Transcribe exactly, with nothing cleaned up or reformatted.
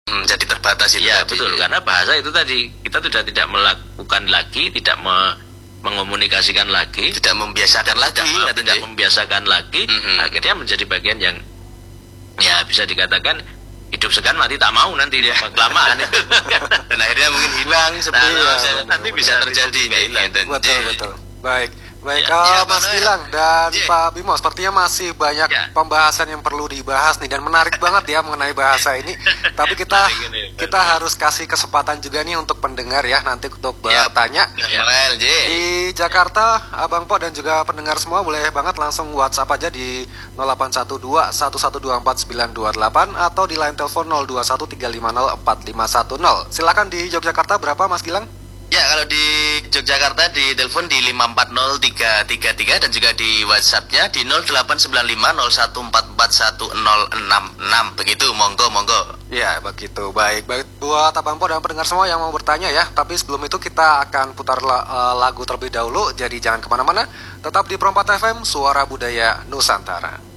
Hmm, jadi terbatas itu. Iya tadi. betul, karena bahasa itu tadi kita sudah tidak melakukan lagi, tidak me mengomunikasikan lagi, tidak membiasakan lagi, tidak, tidak membiasakan lagi, mm-hmm. akhirnya menjadi bagian yang ya bisa dikatakan hidup segan mati tak mau nanti dia kelamaan. Dan akhirnya mungkin hilang seperti nah, ya, nanti bisa terjadi hilang. Betul betul. Baik. Baik, ya, uh, ya, Mas Gilang dan ya. Pak Bimo, sepertinya masih banyak ya. pembahasan yang perlu dibahas nih dan menarik banget ya mengenai bahasa ini. Tapi kita kita harus kasih kesempatan juga nih untuk pendengar ya nanti untuk bertanya. Ya. Di Jakarta, Abang Po dan juga pendengar semua boleh banget langsung WhatsApp aja di nol delapan satu dua satu satu dua empat sembilan dua delapan atau di line telepon nol dua satu tiga lima nol empat lima satu nol. Silakan di Yogyakarta berapa Mas Gilang? Ya, kalau di Yogyakarta di telepon di lima empat nol tiga tiga tiga dan juga di WhatsApp-nya di nol delapan sembilan lima nol satu empat empat satu nol enam enam. Begitu, monggo monggo. Ya, begitu. Baik, baik buat Abang Po dan pendengar semua yang mau bertanya ya. Tapi sebelum itu kita akan putar lagu terlebih dahulu. Jadi jangan kemana-mana. Tetap di Perempat F M, Suara Budaya Nusantara.